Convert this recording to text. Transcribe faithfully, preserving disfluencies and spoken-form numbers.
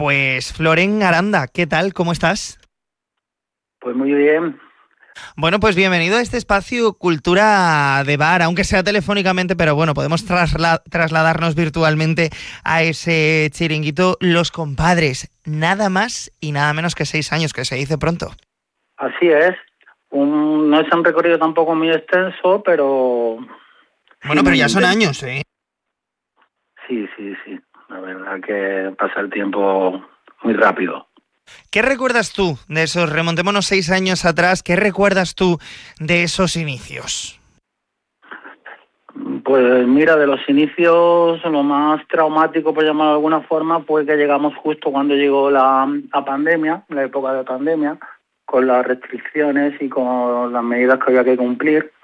Pues Floren Aranda, ¿qué tal? ¿Cómo estás? Pues muy bien. Bueno, pues bienvenido a este espacio Cultura de Bar, aunque sea telefónicamente, pero bueno, podemos trasla- trasladarnos virtualmente a ese chiringuito Los Compadres. Nada más y nada menos que seis años, que se dice pronto. Así es. Un, no es un recorrido tampoco muy extenso, pero sí Bueno, pero muy ya son intenso. años, ¿eh? Sí, sí, sí. La verdad que pasa el tiempo muy rápido. ¿Qué recuerdas tú de esos, remontémonos seis años atrás, qué recuerdas tú de esos inicios? Pues mira, de los inicios, lo más traumático, por llamarlo de alguna forma, fue que llegamos justo cuando llegó la, la pandemia, la época de pandemia, con las restricciones y con las medidas que había que cumplir.